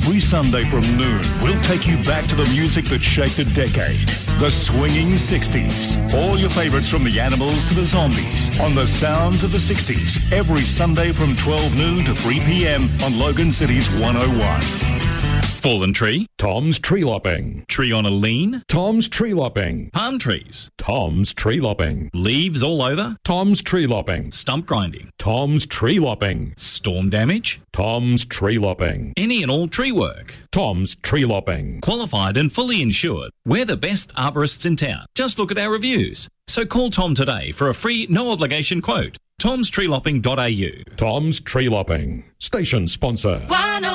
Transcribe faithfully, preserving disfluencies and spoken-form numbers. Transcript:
Every Sunday from noon, we'll take you back to the music that shaped a decade. The swinging sixties. All your favourites from the Animals to the Zombies on the sounds of the sixties. Every Sunday from twelve noon to three p.m. on Logan City's one oh one. Fallen tree? Tom's tree lopping. Tree on a lean? Tom's tree lopping. Palm trees? Tom's tree lopping. Leaves all over? Tom's tree lopping. Stump grinding? Tom's tree lopping. Storm damage? Tom's tree lopping. Any and all tree work? Tom's tree lopping. Qualified and fully insured. We're the best arborists in town. Just look at our reviews. So call Tom today for a free, no obligation quote. toms tree lopping dot a u. Tom's Tree Lopping. Station sponsor.